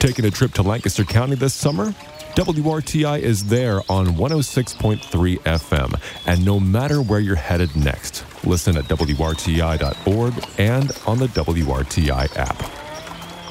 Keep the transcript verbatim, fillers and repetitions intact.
Taking a trip to Lancaster County this summer? W R T I is there on one oh six point three F M. And no matter where you're headed next, listen at W R T I dot org and on the W R T I app.